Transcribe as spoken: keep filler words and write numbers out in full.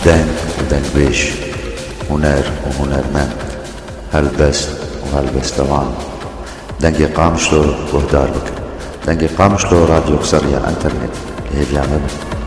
دنگ ودنگبيش، هنر وهنرمند، هلبست وهلبستوان. دنگی قامشلو وهدار بك، دنگی قامشلو راديو كسرية انترنت هي بيعمل